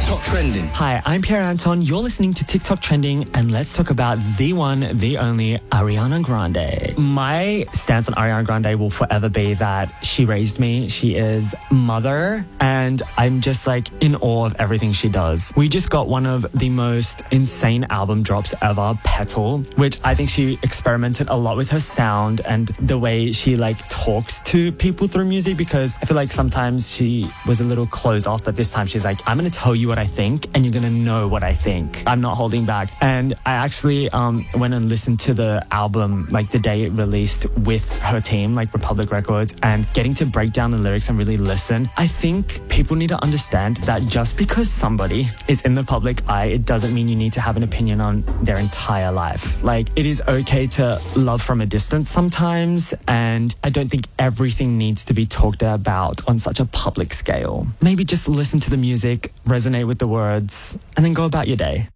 TikTok Trending. Hi, I'm Pierre Anton. You're listening to TikTok Trending, and let's talk about the one, the only Ariana Grande. My stance on Ariana Grande will forever be that she raised me. She is mother, and I'm just like in awe of everything she does. We just got one of the most insane album drops ever, Petal, which I think she experimented a lot with her sound and the way she like talks to people through music, because I feel like sometimes she was a little closed off, but this time she's like, I'm going to tell you what I think and you're going to know what I think. I'm not holding back. And I actually went and listened to the album like the day it released with her team, like Republic Records, and getting to break down the lyrics and really listen. I think people need to understand that just because somebody is in the public eye, it doesn't mean you need to have an opinion on their entire life. Like, it is okay to love from a distance sometimes, and I don't think everything needs to be talked about on such a public scale. Maybe just listen to the music, resonate with the words, and then go about your day.